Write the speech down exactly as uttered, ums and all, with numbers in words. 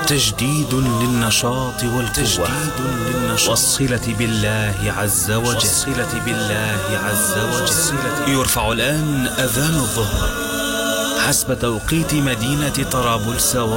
تجديد للنشاط والقوة والصلة بالله عز وجل والصلة بالله عز وجل. يرفع الآن أذان الظهر حسب توقيت مدينة طرابلس